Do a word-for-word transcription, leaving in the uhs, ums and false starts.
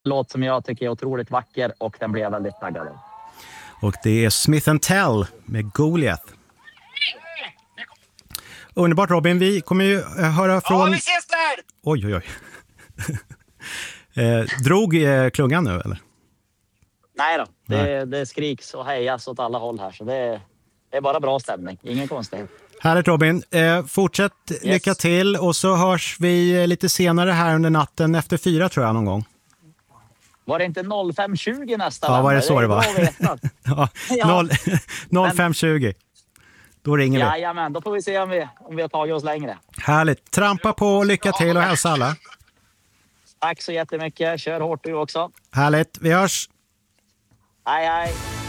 låt som jag tycker är otroligt vacker och den blir jag väldigt taggad av. Och det är Smith and Tell med Goliath. Underbart Robin, vi kommer ju höra från... Ja, vi ses där! Oj, oj, oj. eh, drog eh, klungan nu, eller? Nej då, det, Nej. det skriks och hejas åt alla håll här. Så det, det är bara bra stämning, ingen konstighet. Härligt Robin, eh, fortsätt Yes. lycka till och så hörs vi lite senare här under natten efter fyra tror jag någon gång. Var det inte noll fem tjugo nästa? Ja, var det så det var? Ja. ja, noll fem tjugo. Då ringer vi. Jajamän, då får vi se om vi, om vi har tagit oss längre. Härligt, trampa på, lycka till och hälsa alla. Tack så jättemycket, kör hårt du också. Härligt, vi hörs. Hej hej.